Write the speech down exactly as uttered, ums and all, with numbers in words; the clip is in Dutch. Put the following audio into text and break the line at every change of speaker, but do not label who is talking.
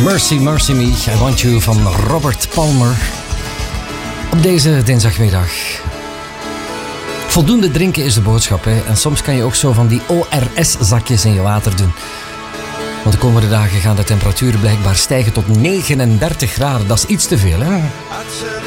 Mercy, Mercy Me, I Want You van Robert Palmer. Op deze dinsdagmiddag. Voldoende drinken is de boodschap, hè? En soms kan je ook zo van die O R S-zakjes in je water doen. Want de komende dagen gaan de temperaturen blijkbaar stijgen tot negenendertig graden. Dat is iets te veel, hè?